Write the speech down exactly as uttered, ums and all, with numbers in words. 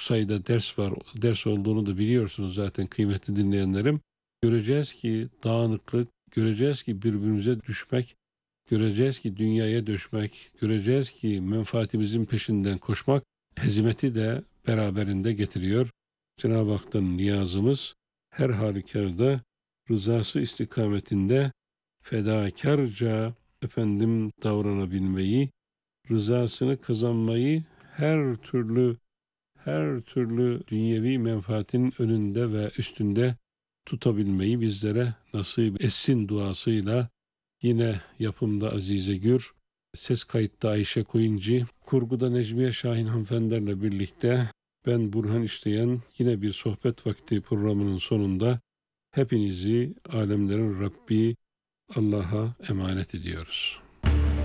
sayıda ders var. Ders olduğunu da biliyorsunuz zaten kıymetli dinleyenlerim. Göreceğiz ki dağınıklık, göreceğiz ki birbirimize düşmek, göreceğiz ki dünyaya düşmek, göreceğiz ki menfaatimizin peşinden koşmak hezimeti de beraberinde getiriyor. Cenab-ı Hak'tan niyazımız her halükarda rızası istikametinde fedakarca efendim davranabilmeyi, rızasını kazanmayı her türlü her türlü dünyevi menfaatin önünde ve üstünde tutabilmeyi bizlere nasip etsin duasıyla yine yapımda Azize Gür, ses kayıtta Ayşe Koyuncu, kurguda Necmiye Şahin hanımefendilerle birlikte ben Burhan İşleyen yine bir sohbet vakti programının sonunda hepinizi alemlerin Rabbi Allah'a emanet ediyoruz.